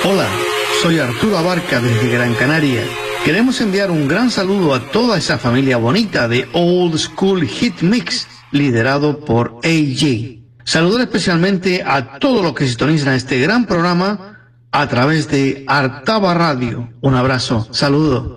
Hola, soy Arturo Abarca desde Gran Canaria. Queremos enviar un gran saludo a toda esa familia bonita de Old School Hit Mix, liderado por AJ. Saludar especialmente a todos los que sintonizan este gran programa a través de Artaba Radio. Un abrazo, saludo.